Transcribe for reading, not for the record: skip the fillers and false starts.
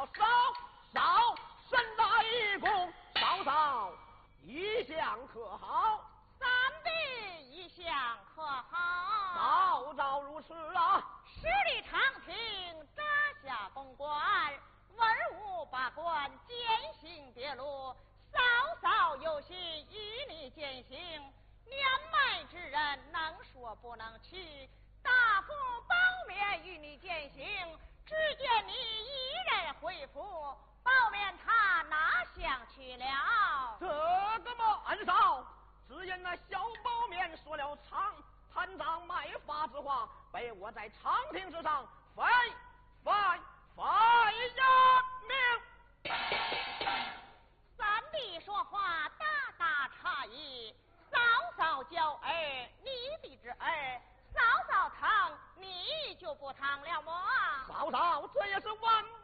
了少身大义公，嫂嫂一向可好？ 三弟一向可好？ 早早如此啊！ 十里长亭扎下公关，文武百官践行别路。嫂嫂有心与你践行，年迈之人能说不能去。大夫包面与你践行，只见你一人回府，包面他哪想去了？ 这个嘛，二嫂，只因那小包面说了贪赃卖法之话，被我在长亭之上废呀命。 三弟说话大大差异，嫂嫂教儿，你的之儿，嫂嫂疼，你就不疼了么？ 嫂嫂，这也是万